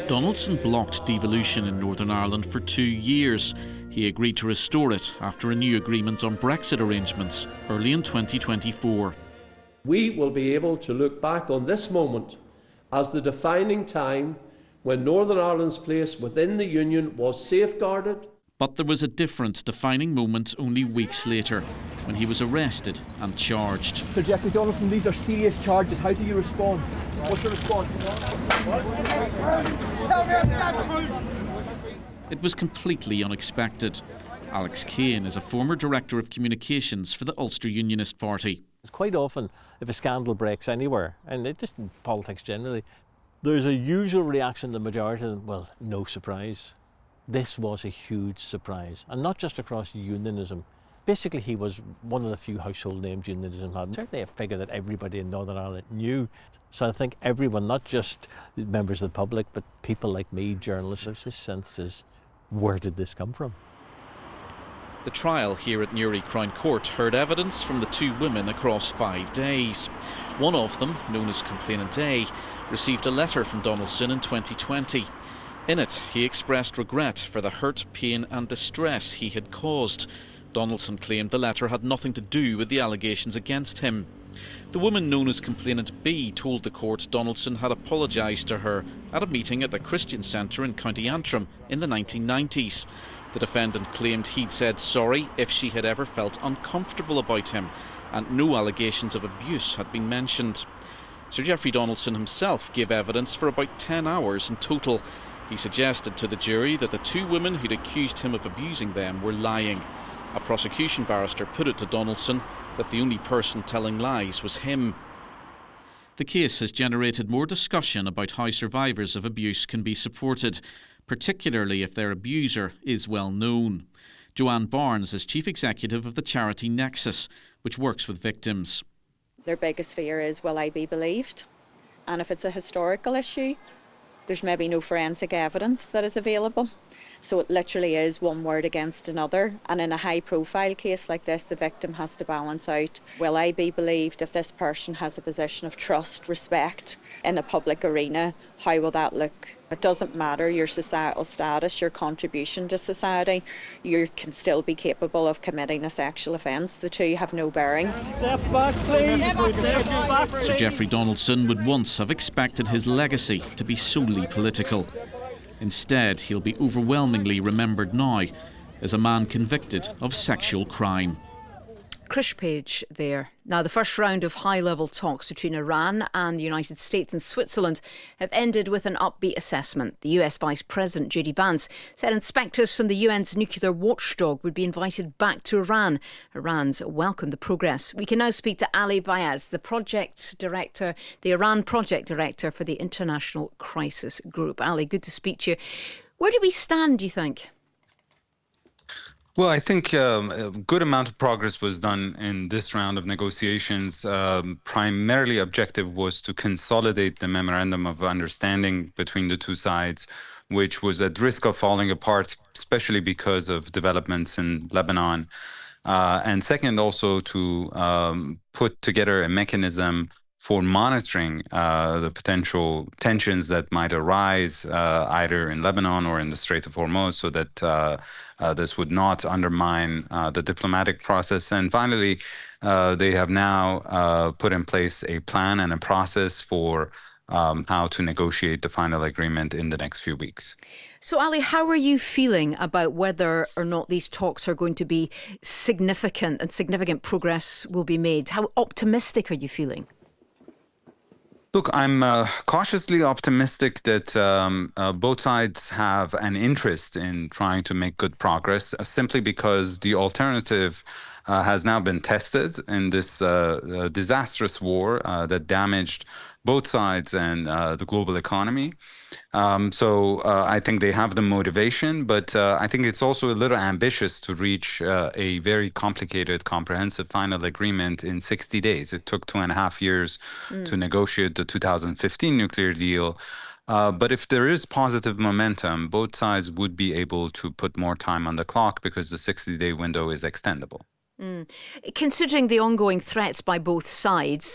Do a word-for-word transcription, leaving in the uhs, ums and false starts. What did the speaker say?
Donaldson blocked devolution in Northern Ireland for two years. He agreed to restore it after a new agreement on Brexit arrangements early in twenty twenty-four. We will be able to look back on this moment as the defining time when Northern Ireland's place within the Union was safeguarded. But there was a different defining moment only weeks later, when he was arrested and charged. Sir Jeffrey Donaldson, these are serious charges. How do you respond? What's your response? Tell me it's not true. It was completely unexpected. Alex Kane is a former Director of Communications for the Ulster Unionist Party. It's quite often, if a scandal breaks anywhere, and it just in politics generally, there's a usual reaction to the majority of them, well, no surprise. This was a huge surprise, and not just across unionism. Basically, he was one of the few household names unionism had. Certainly a figure that everybody in Northern Ireland knew. So I think everyone, not just members of the public, but people like me, journalists, there's this sense is, where did this come from? The trial here at Newry Crown Court heard evidence from the two women across five days. One of them, known as Complainant A, received a letter from Donaldson in twenty twenty. In it, he expressed regret for the hurt, pain and distress he had caused. Donaldson claimed the letter had nothing to do with the allegations against him. The woman known as Complainant B told the court Donaldson had apologised to her at a meeting at the Christian Centre in County Antrim in the nineteen nineties. The defendant claimed he'd said sorry if she had ever felt uncomfortable about him, and no allegations of abuse had been mentioned. Sir Jeffrey Donaldson himself gave evidence for about ten hours in total. He suggested to the jury that the two women who'd accused him of abusing them were lying. A prosecution barrister put it to Donaldson that the only person telling lies was him. The case has generated more discussion about how survivors of abuse can be supported, particularly if their abuser is well known. Joanne Barnes is chief executive of the charity Nexus, which works with victims. Their biggest fear is, will I be believed? And if it's a historical issue, there's maybe no forensic evidence that is available. So it literally is one word against another. And in a high profile case like this, the victim has to balance out, will I be believed if this person has a position of trust, respect in a public arena? How will that look? It doesn't matter your societal status, your contribution to society, you can still be capable of committing a sexual offence. The two have no bearing. Step back, please. Step back, please. Sir Jeffrey Donaldson would once have expected his legacy to be solely political. Instead, he'll be overwhelmingly remembered now as a man convicted of sexual crime. Krish Page there. Now, the first round of high-level talks between Iran and the United States and Switzerland have ended with an upbeat assessment. The U S Vice President J D Vance said inspectors from the U N's nuclear watchdog would be invited back to Iran. Iran's welcomed the progress. We can now speak to Ali Bayaz, the project director, the Iran project director for the International Crisis Group. Ali, good to speak to you. Where do we stand, do you think? Well, I think um, a good amount of progress was done in this round of negotiations. Um, primarily objective was to consolidate the memorandum of understanding between the two sides, which was at risk of falling apart, especially because of developments in Lebanon. Uh, and second, also to um, put together a mechanism for monitoring uh, the potential tensions that might arise uh, either in Lebanon or in the Strait of Hormuz, so that uh, uh, this would not undermine uh, the diplomatic process. And finally, uh, they have now uh, put in place a plan and a process for um, how to negotiate the final agreement in the next few weeks. So, Ali, how are you feeling about whether or not these talks are going to be significant and significant progress will be made? How optimistic are you feeling? Look, I'm uh, cautiously optimistic that um, uh, both sides have an interest in trying to make good progress, uh, simply because the alternative uh, has now been tested in this uh, uh, disastrous war uh, that damaged both sides and uh, the global economy. Um, so uh, I think they have the motivation, but uh, I think it's also a little ambitious to reach uh, a very complicated, comprehensive final agreement in sixty days. It took two and a half years mm. to negotiate the two thousand fifteen nuclear deal. Uh, but if there is positive momentum, both sides would be able to put more time on the clock because the sixty-day window is extendable. Mm. Considering the ongoing threats by both sides,